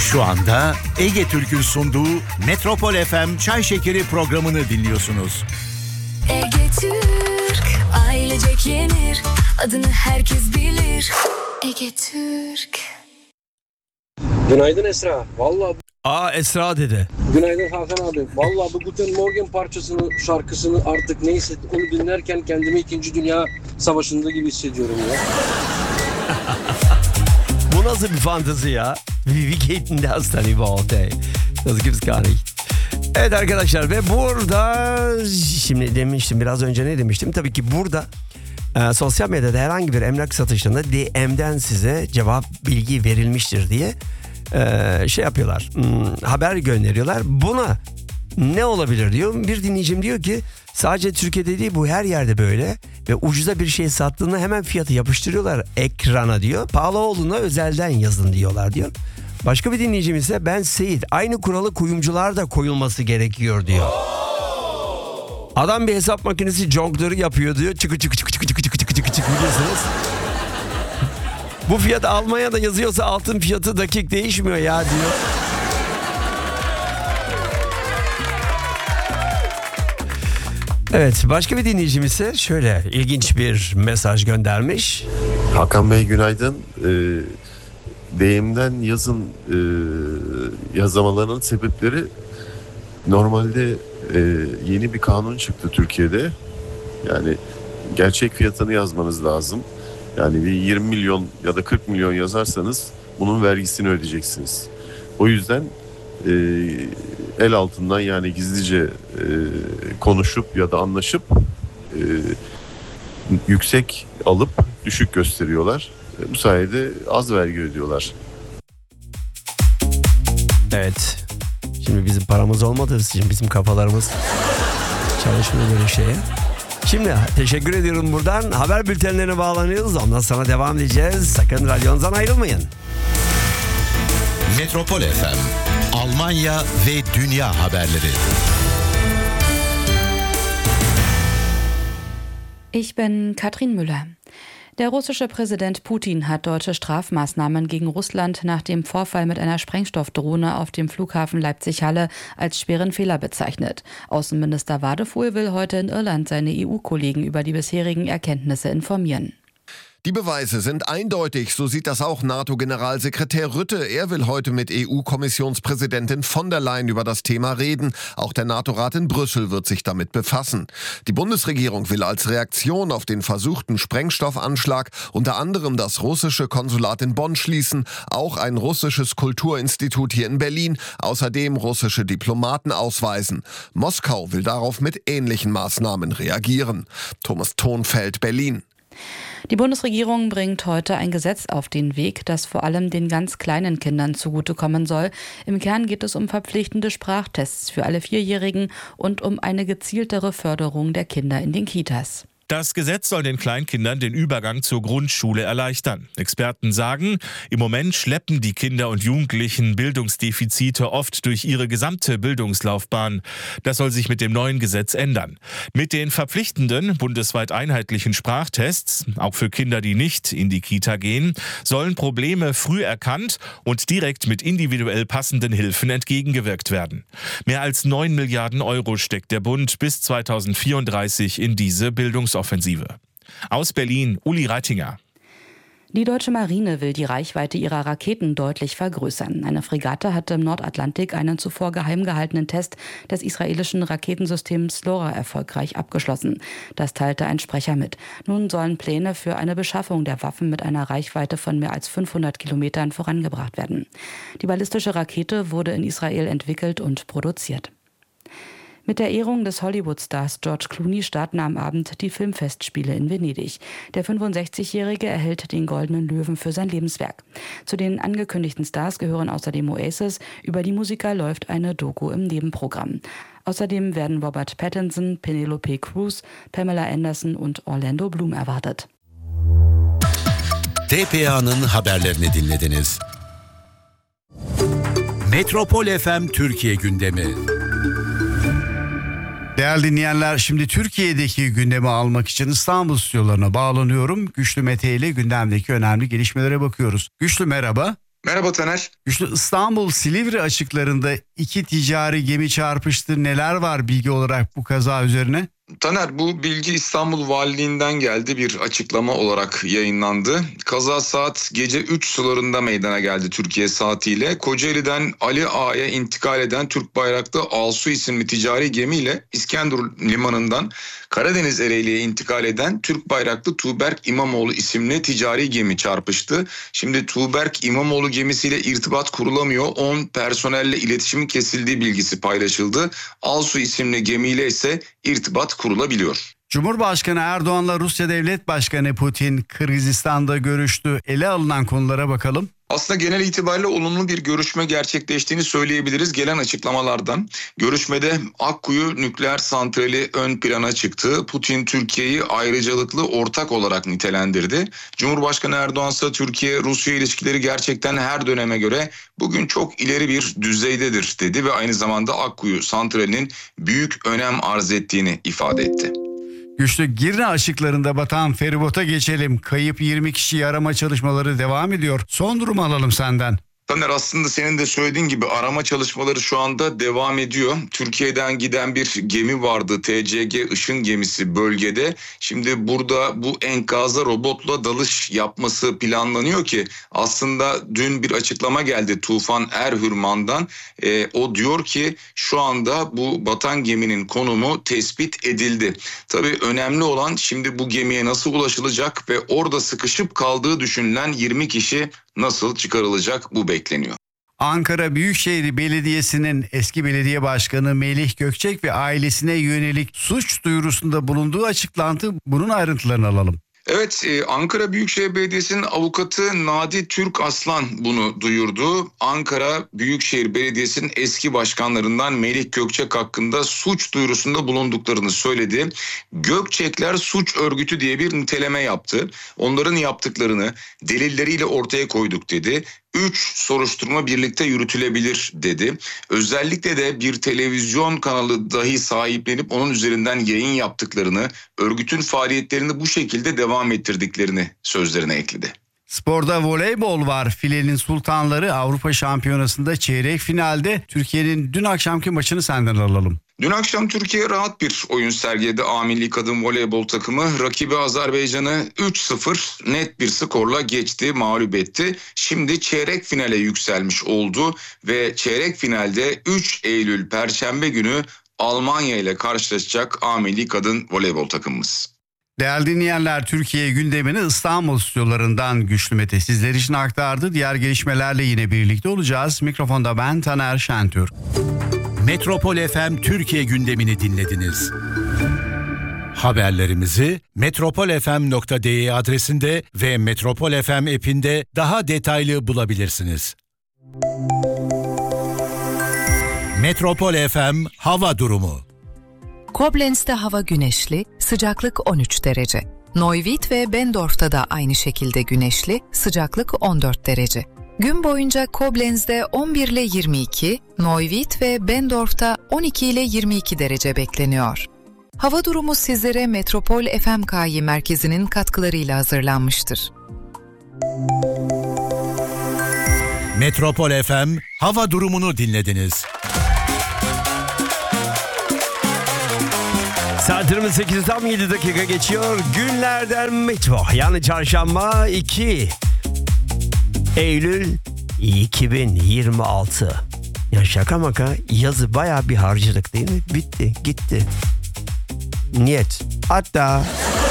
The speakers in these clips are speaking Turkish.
Şu anda Ege Türk'ün sunduğu Metropol FM Çay Şekeri programını dinliyorsunuz. Ege Türk, ailecek yenir, adını herkes bilir. Ege Türk. Günaydın Esra. Vallahi Esra dedi. günaydın Hakan abi. Vallahi bu Guten Morgen şarkısını artık neyse onu dinlerken kendimi 2. Dünya Savaşı'nda gibi hissediyorum ya. Bu nasıl bir fantezi ya? Wie geht denn das dann überhaupt? Das gibt's gar nicht. Evet arkadaşlar ve burada şimdi demiştim biraz önce ne demiştim? Tabii ki burada sosyal medyada herhangi bir emlak satışında DM'den size cevap bilgi verilmiştir diye şey yapıyorlar. Haber gönderiyorlar. Buna ne olabilir diyor. Bir dinleyicim diyor ki sadece Türkiye'de değil bu her yerde böyle ve ucuza bir şey sattığında hemen fiyatı yapıştırıyorlar ekrana diyor. Pahalı olduğunda özelden yazın diyorlar diyor. Başka bir dinleyicim ise ben Seyit aynı kuralı kuyumcular da koyulması gerekiyor diyor. Adam bir hesap makinesi jonglörü yapıyor diyor. Çıkı biliyorsunuz. Bu fiyat Almanya'da yazıyorsa altın fiyatı dakik değişmiyor ya diyor. Evet başka bir dinleyicim ise şöyle ilginç bir mesaj göndermiş. Hakan Bey günaydın. DM'den yazın yazamalarının sebepleri normalde yeni bir kanun çıktı Türkiye'de. Yani gerçek fiyatını yazmanız lazım. Yani bir 20 milyon ya da 40 milyon yazarsanız bunun vergisini ödeyeceksiniz. O yüzden el altından yani gizlice konuşup ya da anlaşıp yüksek alıp düşük gösteriyorlar. Bu sayede az vergi ödüyorlar. Evet. Şimdi bizim paramız olmadığı için bizim kafalarımız çalışmıyor böyle şeye. Şimdi teşekkür ediyorum buradan. Haber bültenlerine bağlanıyoruz. Ondan sonra devam edeceğiz. Sakın radyonuzdan ayrılmayın. Metropol FM, Almanya ve dünya haberleri. Ich bin Katrin Müller. Der russische Präsident Putin hat deutsche Strafmaßnahmen gegen Russland nach dem Vorfall mit einer Sprengstoffdrohne auf dem Flughafen Leipzig-Halle als schweren Fehler bezeichnet. Außenminister Wadefuhl will heute in Irland seine EU-Kollegen über die bisherigen Erkenntnisse informieren. Die Beweise sind eindeutig, so sieht das auch NATO-Generalsekretär Rutte. Er will heute mit EU-Kommissionspräsidentin von der Leyen über das Thema reden. Auch der NATO-Rat in Brüssel wird sich damit befassen. Die Bundesregierung will als Reaktion auf den versuchten Sprengstoffanschlag unter anderem das russische Konsulat in Bonn schließen, auch ein russisches Kulturinstitut hier in Berlin, außerdem russische Diplomaten ausweisen. Moskau will darauf mit ähnlichen Maßnahmen reagieren. Thomas Thonfeld, Berlin. Die Bundesregierung bringt heute ein Gesetz auf den Weg, das vor allem den ganz kleinen Kindern zugutekommen soll. Im Kern geht es um verpflichtende Sprachtests für alle Vierjährigen und um eine gezieltere Förderung der Kinder in den Kitas. Das Gesetz soll den Kleinkindern den Übergang zur Grundschule erleichtern. Experten sagen, im Moment schleppen die Kinder und Jugendlichen Bildungsdefizite oft durch ihre gesamte Bildungslaufbahn. Das soll sich mit dem neuen Gesetz ändern. Mit den verpflichtenden, bundesweit einheitlichen Sprachtests, auch für Kinder, die nicht in die Kita gehen, sollen Probleme früh erkannt und direkt mit individuell passenden Hilfen entgegengewirkt werden. Mehr als 9 Milliarden Euro steckt der Bund bis 2034 in diese Bildungsoffensive. Aus Berlin, Uli Reitinger. Die deutsche Marine will die Reichweite ihrer Raketen deutlich vergrößern. Eine Fregatte hatte im Nordatlantik einen zuvor geheim gehaltenen Test des israelischen Raketensystems LoRa erfolgreich abgeschlossen. Das teilte ein Sprecher mit. Nun sollen Pläne für eine Beschaffung der Waffen mit einer Reichweite von mehr als 500 Kilometern vorangebracht werden. Die ballistische Rakete wurde in Israel entwickelt und produziert. Mit der Ehrung des Hollywood-Stars George Clooney starten am Abend die Filmfestspiele in Venedig. Der 65-Jährige erhält den Goldenen Löwen für sein Lebenswerk. Zu den angekündigten Stars gehören außerdem Oasis. Über die Musiker läuft eine Doku im Nebenprogramm. Außerdem werden Robert Pattinson, Penelope Cruz, Pamela Anderson und Orlando Bloom erwartet. TPA'nın haberlerini dinlediniz. Metropol FM Türkiye gündemi. Değerli dinleyenler, şimdi Türkiye'deki gündemi almak için İstanbul stüdyolarına bağlanıyorum. Güçlü Mete ile gündemdeki önemli gelişmelere bakıyoruz. Güçlü merhaba. Merhaba Taner. Güçlü, İstanbul-Silivri açıklarında 2 ticari gemi çarpıştı. Neler var bilgi olarak bu kaza üzerine? Taner, bu bilgi İstanbul Valiliğinden geldi, bir açıklama olarak yayınlandı. Kaza saat gece 3 sularında meydana geldi Türkiye saatiyle. Kocaeli'den Ali Ağa'ya intikal eden Türk bayraklı Alsu isimli ticari gemiyle İskenderun limanından Karadeniz Ereğli'ye intikal eden Türk bayraklı Tuğberk İmamoğlu isimli ticari gemi çarpıştı. Şimdi Tuğberk İmamoğlu gemisiyle irtibat kurulamıyor. 10 personelle iletişimin kesildiği bilgisi paylaşıldı. Alsu isimli gemiyle ise irtibat kurulabiliyor. Cumhurbaşkanı Erdoğan'la Rusya Devlet Başkanı Putin Kırgızistan'da görüştü. Ele alınan konulara bakalım. Aslında genel itibariyle olumlu bir görüşme gerçekleştiğini söyleyebiliriz gelen açıklamalardan. Görüşmede Akkuyu nükleer santrali ön plana çıktı. Putin Türkiye'yi ayrıcalıklı ortak olarak nitelendirdi. Cumhurbaşkanı Erdoğan ise Türkiye-Rusya ilişkileri gerçekten her döneme göre bugün çok ileri bir düzeydedir dedi ve aynı zamanda Akkuyu santralinin büyük önem arz ettiğini ifade etti. Güçlü, Girne açıklarında batan feribota geçelim. Kayıp 20 kişiyi arama çalışmaları devam ediyor. Son durumu alalım senden. Taner, aslında senin de söylediğin gibi arama çalışmaları şu anda devam ediyor. Türkiye'den giden bir gemi vardı, TCG Işın gemisi bölgede. Şimdi burada bu enkaza robotla dalış yapması planlanıyor ki aslında dün bir açıklama geldi Tufan Erhürman'dan. O diyor ki şu anda bu batan geminin konumu tespit edildi. Tabii önemli olan şimdi bu gemiye nasıl ulaşılacak ve orada sıkışıp kaldığı düşünülen 20 kişi nasıl çıkarılacak, bu bekleniyor. Ankara Büyükşehir Belediyesi'nin eski belediye başkanı Melih Gökçek ve ailesine yönelik suç duyurusunda bulunduğu açıklandı. Bunun ayrıntılarını alalım. Evet, Ankara Büyükşehir Belediyesi'nin avukatı Nadi Türk Aslan bunu duyurdu. Ankara Büyükşehir Belediyesi'nin eski başkanlarından Melih Gökçek hakkında suç duyurusunda bulunduklarını söyledi. Gökçekler suç örgütü diye bir niteleme yaptı. Onların yaptıklarını delilleriyle ortaya koyduk dedi. 3 soruşturma birlikte yürütülebilir dedi. Özellikle de bir televizyon kanalı dahi sahiplenip onun üzerinden yayın yaptıklarını, örgütün faaliyetlerini bu şekilde devam ettirdiklerini sözlerine ekledi. Sporda voleybol var. Filenin Sultanları Avrupa Şampiyonası'nda çeyrek finalde. Türkiye'nin dün akşamki maçını senden alalım. Dün akşam Türkiye rahat bir oyun sergiledi. A milli kadın voleybol takımı rakibi Azerbaycan'ı 3-0 net bir skorla geçti, mağlup etti. Şimdi çeyrek finale yükselmiş oldu ve çeyrek finalde 3 Eylül Perşembe günü Almanya ile karşılaşacak A milli kadın voleybol takımımız. Değerli dinleyenler, Türkiye gündemini İstanbul stüdyolarından Güçlü Mete sizler için aktardı. Diğer gelişmelerle yine birlikte olacağız. Mikrofonda ben Taner Şentürk. Metropol FM Türkiye gündemini dinlediniz. Haberlerimizi metropolfm.de adresinde ve Metropol FM app'inde daha detaylı bulabilirsiniz. Metropol FM hava durumu. Koblenz'de hava güneşli, sıcaklık 13 derece. Neuwied ve Bendorf'ta da aynı şekilde güneşli, sıcaklık 14 derece. Gün boyunca Koblenz'de 11 ile 22, Neuwied ve Bendorf'ta 12 ile 22 derece bekleniyor. Hava durumu sizlere Metropol FMK'yi merkezinin katkılarıyla hazırlanmıştır. Metropol FM hava durumunu dinlediniz. Saatlerimiz 8'i tam 7 dakika geçiyor. Günlerden Metro, yani çarşamba 2 Eylül 2026. Ya şaka maka yazı bayağı bir harcadık değil mi? Bitti gitti. Niyet. Hatta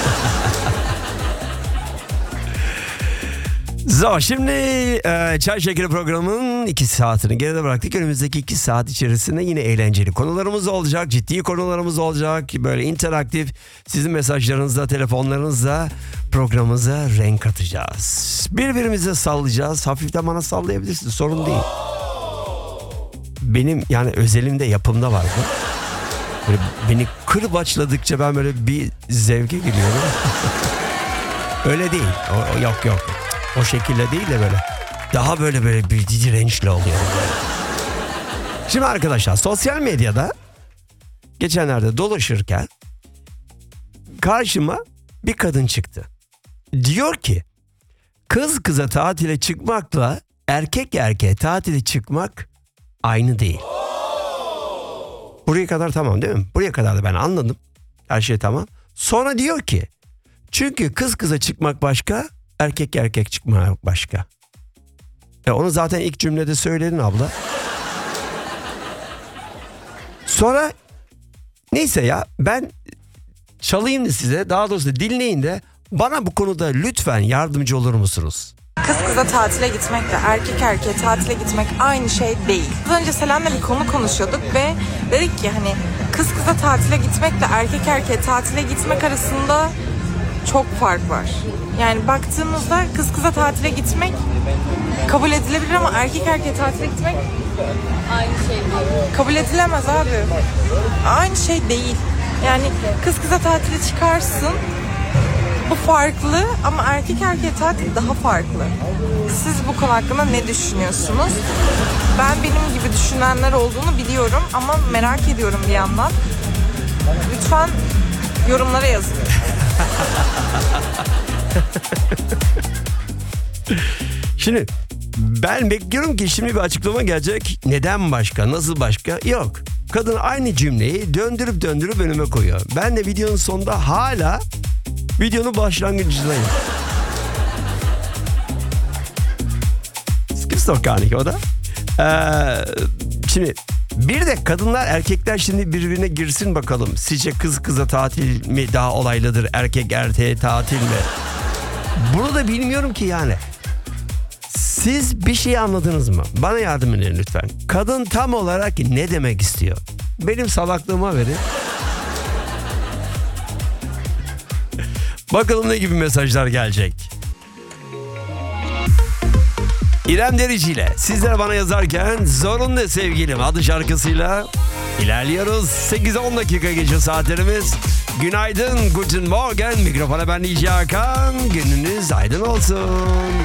şimdi Çay Şekeri programının 2 saatini geride bıraktık. Önümüzdeki 2 saat içerisinde yine eğlenceli konularımız olacak. Ciddi konularımız olacak. Böyle interaktif, sizin mesajlarınızla, telefonlarınızla programımıza renk katacağız. Birbirimize sallayacağız. Hafiften bana sallayabilirsiniz. Sorun değil. Benim yani özelimde, yapımda var bu. Böyle beni kırbaçladıkça ben böyle bir zevke giriyorum. Öyle değil. Yok. O şekilde değil de böyle. Daha böyle bir dirençli oluyor. Şimdi arkadaşlar, sosyal medyada geçenlerde dolaşırken karşıma bir kadın çıktı. Diyor ki kız kıza tatile çıkmakla erkek erkeğe tatile çıkmak aynı değil. Buraya kadar tamam değil mi? Buraya kadar da ben anladım. Her şey tamam. Sonra diyor ki çünkü kız kıza çıkmak başka, erkek erkek çıkmak başka. Onu zaten ilk cümlede söyledin abla. Sonra neyse ya ben çalayım da size, daha doğrusu dinleyin de bana bu konuda lütfen yardımcı olur musunuz? Kız kıza tatile gitmekle erkek erkeğe tatile gitmek aynı şey değil. Az önce Selen'le bir konu konuşuyorduk ve dedik ki hani kız kıza tatile gitmekle erkek erkeğe tatile gitmek arasında çok fark var. Yani baktığımızda kız kıza tatile gitmek kabul edilebilir ama erkek erkeğe tatile gitmek aynı şey değil. Kabul edilemez abi. Aynı şey değil. Yani kız kıza tatile çıkarsın. Bu farklı ama erkek erkeğe tatil daha farklı. Siz bu konu hakkında ne düşünüyorsunuz? Ben benim gibi düşünenler olduğunu biliyorum ama merak ediyorum bir yandan. Lütfen yorumlara yazın. Şimdi ben bekliyorum ki şimdi bir açıklama gelecek. Neden başka? Nasıl başka? Yok. Kadın aynı cümleyi döndürüp önüme koyuyor. Ben de videonun sonunda hala videonun başlangıcındayım. Skipstok garnik o da. Şimdi bir de kadınlar erkekler şimdi birbirine girsin bakalım. Sizce kız kıza tatil mi daha olaylıdır? Erkek erkeğe tatil mi? Bunu da bilmiyorum ki yani. Siz bir şey anladınız mı? Bana yardım edin lütfen. Kadın tam olarak ne demek istiyor? Benim salaklığıma verin. Bakalım ne gibi mesajlar gelecek. İrem Derici ile sizler bana yazarken Zorunlu Sevgilim adlı şarkısıyla ilerliyoruz. 8-10 dakika gece saatlerimiz. Günaydın, guten Morgen. Mikrofona ben DJ Hakan. Gününüz aydın olsun.